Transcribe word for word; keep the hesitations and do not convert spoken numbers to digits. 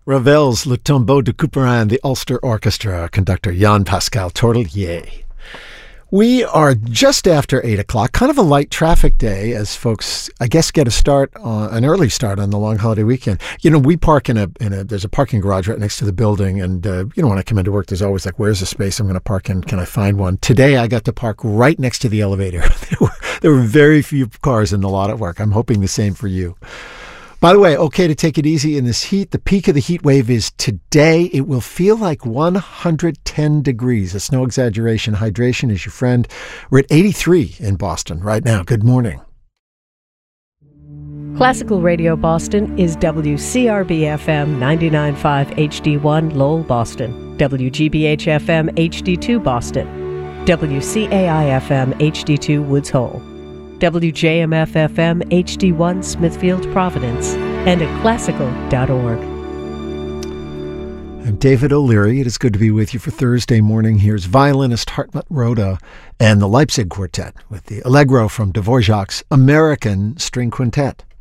Ravel's Le Tombeau de Couperin, the Ulster Orchestra, conductor Jean-Pascal Tourtellier. We are just after eight o'clock, kind of a light traffic day as folks, I guess, get a start, on, an early start on the long holiday weekend. You know, we park in a, in a there's a parking garage right next to the building. And, uh, you know, when I come into work, there's always like, where's the space I'm going to park in? Can I find one? Today, I got to park right next to the elevator. there, were, there were very few cars in the lot at work. I'm hoping the same for you. By the way, okay to take it easy in this heat. The peak of the heat wave is today. It will feel like one hundred ten degrees. It's no exaggeration. Hydration is your friend. We're at eighty-three in Boston right now. Good morning. Classical Radio Boston is W C R B F M ninety-nine point five H D one Lowell, Boston, W G B H F M H D two Boston, W C A I F M H D two Woods Hole, W J M F F M H D one Smithfield, Providence, and at classical dot org. I'm David O'Leary. It is good to be with you for Thursday morning. Here's violinist Hartmut Roda and the Leipzig Quartet with the Allegro from Dvorak's American String Quintet.